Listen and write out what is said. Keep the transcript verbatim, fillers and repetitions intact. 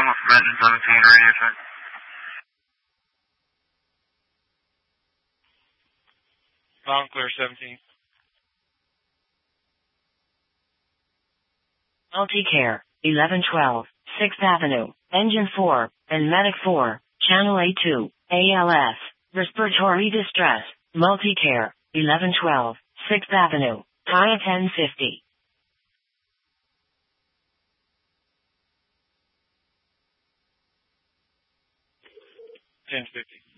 Someone from Benton seventeen, radio check. Long clear seventeen. Multicare, eleven twelve, sixth Avenue, Engine four, and Medic four, Channel A two, A L S, Respiratory Distress, Multicare, eleven twelve, sixth Avenue, T I A ten fifty. ten fifty.